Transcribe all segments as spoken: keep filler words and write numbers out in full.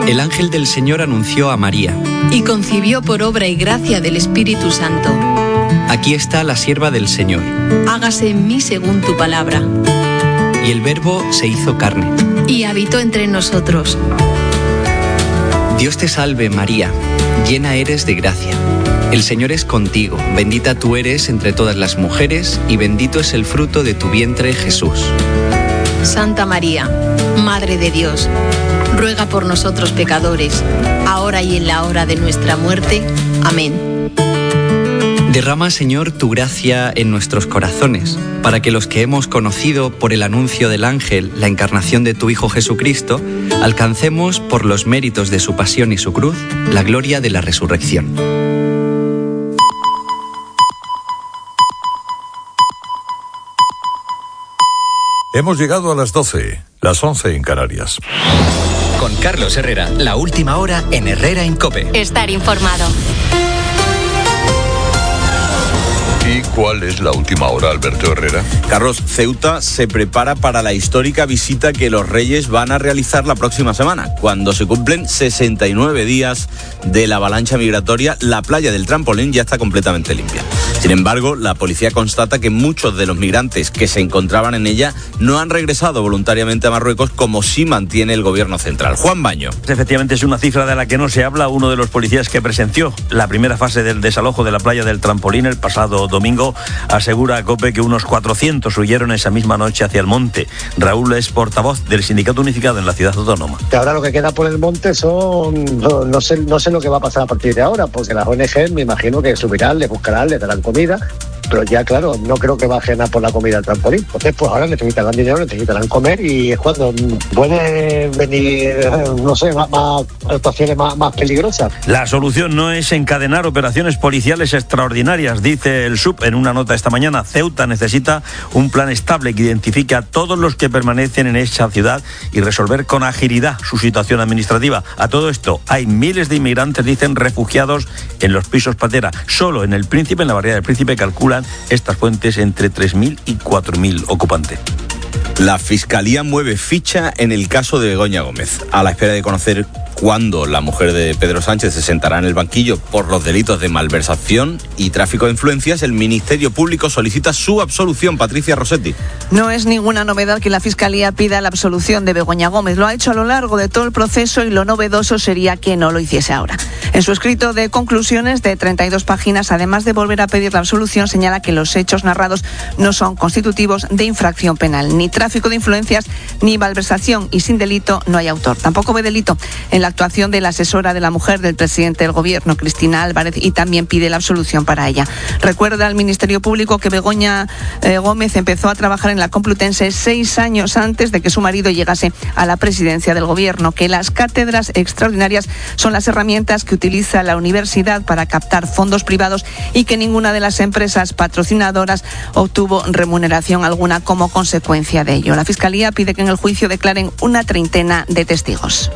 El ángel del Señor anunció a María. Y concibió por obra y gracia del Espíritu Santo. Aquí está la sierva del Señor. Hágase en mí según tu palabra. Y el Verbo se hizo carne. Y habitó entre nosotros. Dios te salve, María, llena eres de gracia. El Señor es contigo, bendita tú eres entre todas las mujeres, y bendito es el fruto de tu vientre, Jesús. Santa María, Madre de Dios, ruega por nosotros pecadores, ahora y en la hora de nuestra muerte. Amén. Derrama, Señor, tu gracia en nuestros corazones, para que los que hemos conocido por el anuncio del ángel la encarnación de tu Hijo Jesucristo, alcancemos, por los méritos de su pasión y su cruz, la gloria de la resurrección. Hemos llegado a las doce, las once en Canarias. Con Carlos Herrera, la última hora en Herrera en COPE. Estar informado. ¿Y cuál es la última hora, Alberto Herrera? Carlos, Ceuta se prepara para la histórica visita que los Reyes van a realizar la próxima semana. Cuando se cumplen sesenta y nueve días de la avalancha migratoria, la playa del Trampolín ya está completamente limpia. Sin embargo, la policía constata que muchos de los migrantes que se encontraban en ella no han regresado voluntariamente a Marruecos, como sí mantiene el gobierno central. Juan Baño. Efectivamente, es una cifra de la que no se habla. Uno de los policías que presenció la primera fase del desalojo de la playa del Trampolín el pasado domingo asegura a COPE que unos cuatrocientos huyeron esa misma noche hacia el monte. Raúl es portavoz del sindicato unificado en la ciudad autónoma. Ahora lo que queda por el monte son, no, no sé, no sé lo que va a pasar a partir de ahora, porque las O N G me imagino que subirán, les buscarán, les darán comida, pero ya claro, no creo que bajen a por la comida al trampolín. Entonces pues ahora necesitarán dinero, necesitarán comer, y es cuando puede venir, no sé, más, más actuaciones más, más peligrosas. La solución no es encadenar operaciones policiales extraordinarias, dice el S U P en una nota esta mañana. Ceuta necesita un plan estable que identifique a todos los que permanecen en esa ciudad y resolver con agilidad su situación administrativa. A todo esto, hay miles de inmigrantes, dicen, refugiados en los pisos Patera. Solo en el Príncipe, en la barriada del Príncipe, calculan estas fuentes entre tres mil y cuatro mil ocupantes. La Fiscalía mueve ficha en el caso de Begoña Gómez, a la espera de conocer cuándo la mujer de Pedro Sánchez se sentará en el banquillo por los delitos de malversación y tráfico de influencias. El Ministerio Público solicita su absolución. Patricia Rossetti. No es ninguna novedad que la Fiscalía pida la absolución de Begoña Gómez. Lo ha hecho a lo largo de todo el proceso y lo novedoso sería que no lo hiciese ahora. En su escrito de conclusiones de treinta y dos páginas, además de volver a pedir la absolución, señala que los hechos narrados no son constitutivos de infracción penal, ni tráfico de influencias ni malversación, y sin delito no hay autor. Tampoco ve delito en la actuación de la asesora de la mujer del presidente del gobierno, Cristina Álvarez, y también pide la absolución para ella. Recuerda al Ministerio Público que Begoña eh, Gómez empezó a trabajar en la Complutense seis años antes de que su marido llegase a la presidencia del gobierno, que las cátedras extraordinarias son las herramientas que utiliza la universidad para captar fondos privados y que ninguna de las empresas patrocinadoras obtuvo remuneración alguna como consecuencia de ello. La Fiscalía pide que en el juicio declaren una treintena de testigos.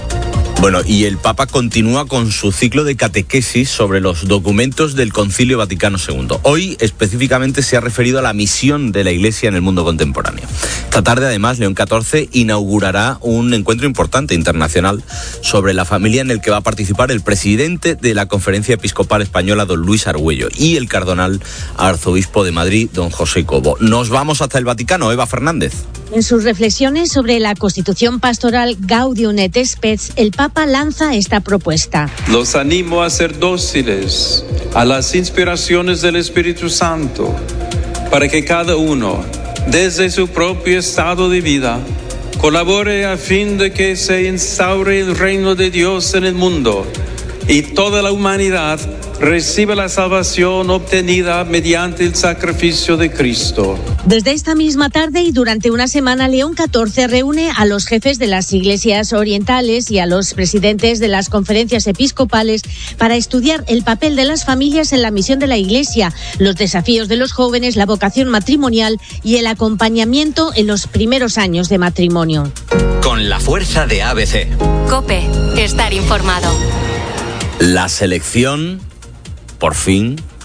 Bueno, y el Papa continúa con su ciclo de catequesis sobre los documentos del Concilio Vaticano segundo. Hoy específicamente se ha referido a la misión de la Iglesia en el mundo contemporáneo. Esta tarde, además, León catorce inaugurará un encuentro importante internacional sobre la familia, en el que va a participar el presidente de la Conferencia Episcopal Española, don Luis Argüello, y el cardenal arzobispo de Madrid, don José Cobo. Nos vamos hasta el Vaticano. Eva Fernández. En sus reflexiones sobre la Constitución Pastoral Gaudium et Spes, el Papa lanza esta propuesta. Los animo a ser dóciles a las inspiraciones del Espíritu Santo, para que cada uno, desde su propio estado de vida, colabore a fin de que se instaure el reino de Dios en el mundo y toda la humanidad reciba la salvación obtenida mediante el sacrificio de Cristo. Desde esta misma tarde y durante una semana, León catorce reúne a los jefes de las iglesias orientales y a los presidentes de las conferencias episcopales para estudiar el papel de las familias en la misión de la Iglesia, los desafíos de los jóvenes, la vocación matrimonial y el acompañamiento en los primeros años de matrimonio. Con la fuerza de A B C. COPE, estar informado. La selección, por fin,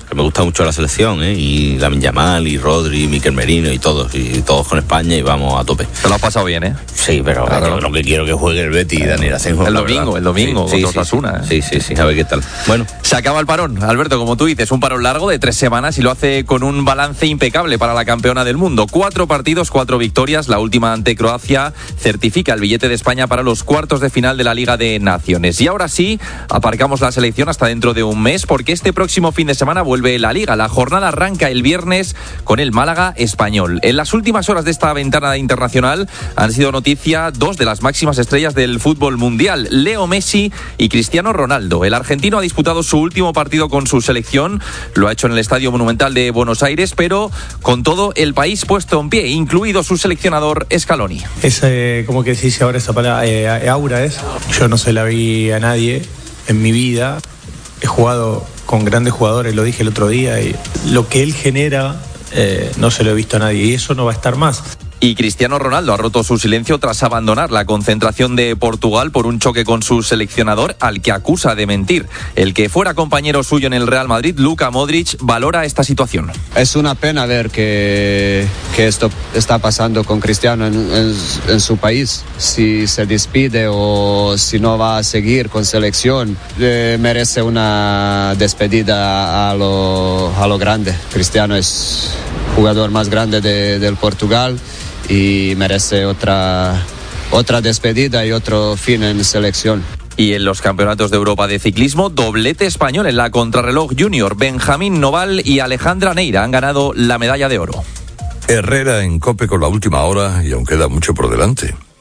que me gusta mucho la selección, ¿eh? Y Lamine Yamal, y Rodri, y Mikel Merino, y todos, y todos con España, y vamos a tope. Te lo has pasado bien, ¿eh? Sí, pero claro, lo que quiero que juegue el Betis y Daniel Asenjo. El domingo, el domingo, sí, contra sí, Osasuna. Sí, sí, sí, a ver qué tal. Bueno. Se acaba el parón, Alberto, como tú dices, un parón largo de tres semanas y lo hace con un balance impecable para la campeona del mundo. Cuatro partidos, cuatro victorias, la última ante Croacia certifica el billete de España para los cuartos de final de la Liga de Naciones. Y ahora sí, aparcamos la selección hasta dentro de un mes, porque este próximo fin de semana vuelve la Liga. La jornada arranca el viernes con el Málaga Español. En las últimas horas de esta ventana internacional han sido noticia dos de las máximas estrellas del fútbol mundial, Leo Messi y Cristiano Ronaldo. El argentino ha disputado su último partido con su selección, lo ha hecho en el Estadio Monumental de Buenos Aires, pero con todo el país puesto en pie, incluido su seleccionador Scaloni. Es eh, como que se dice ahora esa palabra, eh, aura es. Yo no se la vi a nadie en mi vida. He jugado con grandes jugadores, lo dije el otro día, y lo que él genera eh, no se lo he visto a nadie, y eso no va a estar más. Y Cristiano Ronaldo ha roto su silencio tras abandonar la concentración de Portugal por un choque con su seleccionador, al que acusa de mentir. El que fuera compañero suyo en el Real Madrid, Luka Modric, valora esta situación. Es una pena ver que, que esto está pasando con Cristiano en, en, en su país. Si se despide o si no va a seguir con selección, eh, merece una despedida a lo, a lo grande. Cristiano es jugador más grande de, del Portugal y merece otra, otra despedida y otro fin en selección. Y en los campeonatos de Europa de ciclismo, doblete español en la contrarreloj junior. Benjamín Noval y Alejandra Neira han ganado la medalla de oro. Herrera en COPE con la última hora y aún queda mucho por delante.